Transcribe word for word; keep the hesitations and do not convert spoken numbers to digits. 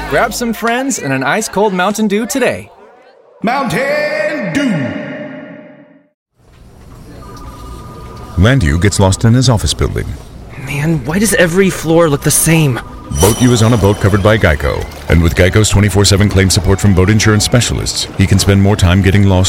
Grab some friends and an ice-cold Mountain Dew today. Mountain Dew! Landew gets lost in his office building. Man, why does every floor look the same? BoatU is on a boat covered by Geico. And with Geico's twenty-four seven claim support from boat insurance specialists, he can spend more time getting lost